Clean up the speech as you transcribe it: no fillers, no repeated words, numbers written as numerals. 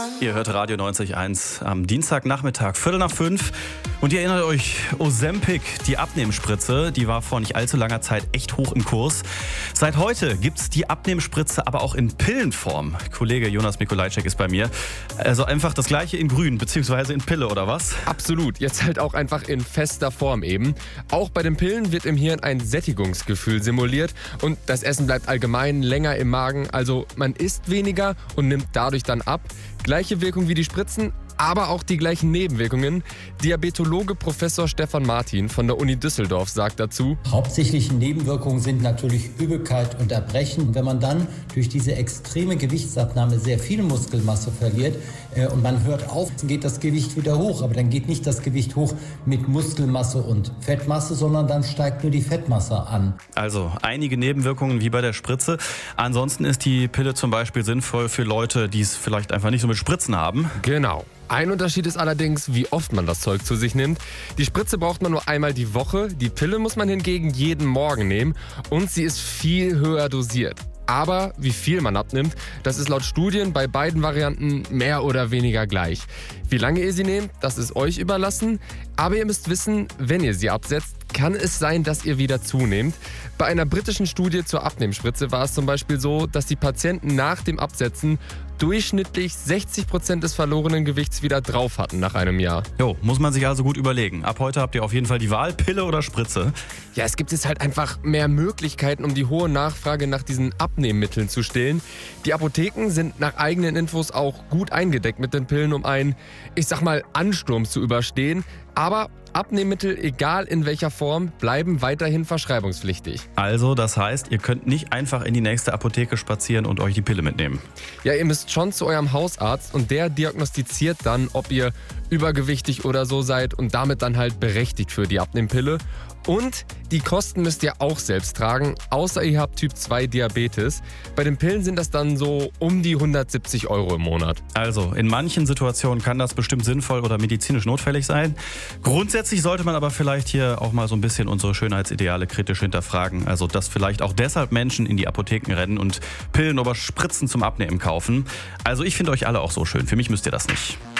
Ihr hört Radio 90.1 am Dienstagnachmittag, 4:45. Und ihr erinnert euch, Ozempic, die Abnehmspritze, die war vor nicht allzu langer Zeit echt hoch im Kurs. Seit heute gibt's die Abnehmspritze aber auch in Pillenform. Kollege Jonas Mikolajczyk ist bei mir. Also einfach das gleiche in grün, beziehungsweise in Pille, oder was? Absolut, jetzt halt auch einfach in fester Form eben. Auch bei den Pillen wird im Hirn ein Sättigungsgefühl simuliert und das Essen bleibt allgemein länger im Magen. Also man isst weniger und nimmt dadurch dann ab. Gleiche Wirkung wie die Spritzen, aber auch die gleichen Nebenwirkungen. Diabetologe Professor Stefan Martin von der Uni Düsseldorf sagt dazu: Hauptsächliche Nebenwirkungen sind natürlich Übelkeit und Erbrechen. Und wenn man dann durch diese extreme Gewichtsabnahme sehr viel Muskelmasse verliert und man hört auf, dann geht das Gewicht wieder hoch. Aber dann geht nicht das Gewicht hoch mit Muskelmasse und Fettmasse, sondern dann steigt nur die Fettmasse an. Also einige Nebenwirkungen wie bei der Spritze. Ansonsten ist die Pille zum Beispiel sinnvoll für Leute, die es vielleicht einfach nicht so mit Spritzen haben. Genau. Ein Unterschied ist allerdings, wie oft man das Zeug zu sich nimmt. Die Spritze braucht man nur einmal die Woche, die Pille muss man hingegen jeden Morgen nehmen und sie ist viel höher dosiert. Aber wie viel man abnimmt, das ist laut Studien bei beiden Varianten mehr oder weniger gleich. Wie lange ihr sie nehmt, das ist euch überlassen. Aber ihr müsst wissen, wenn ihr sie absetzt, kann es sein, dass ihr wieder zunehmt. Bei einer britischen Studie zur Abnehmspritze war es zum Beispiel so, dass die Patienten nach dem Absetzen durchschnittlich 60% des verlorenen Gewichts wieder drauf hatten nach einem Jahr. Jo, muss man sich also gut überlegen. Ab heute habt ihr auf jeden Fall die Wahl, Pille oder Spritze. Ja, es gibt jetzt halt einfach mehr Möglichkeiten, um die hohe Nachfrage nach diesen Abnehmmitteln zu stillen. Die Apotheken sind nach eigenen Infos auch gut eingedeckt mit den Pillen, um einen, ich sag mal, Ansturm zu überstehen. Aber Abnehmmittel, egal in welcher Form, bleiben weiterhin verschreibungspflichtig. Also, das heißt, ihr könnt nicht einfach in die nächste Apotheke spazieren und euch die Pille mitnehmen. Ja, ihr müsst schon zu eurem Hausarzt und der diagnostiziert dann, ob ihr übergewichtig oder so seid und damit dann halt berechtigt für die Abnehmpille. Und die Kosten müsst ihr auch selbst tragen, außer ihr habt Typ 2 Diabetes. Bei den Pillen sind das dann so um die 170 € im Monat. Also, in manchen Situationen kann das bestimmt sinnvoll oder medizinisch notwendig sein. Grundsätzlich sollte man aber vielleicht hier auch mal so ein bisschen unsere Schönheitsideale kritisch hinterfragen. Also, dass vielleicht auch deshalb Menschen in die Apotheken rennen und Pillen oder Spritzen zum Abnehmen kaufen. Also, ich finde euch alle auch so schön. Für mich müsst ihr das nicht.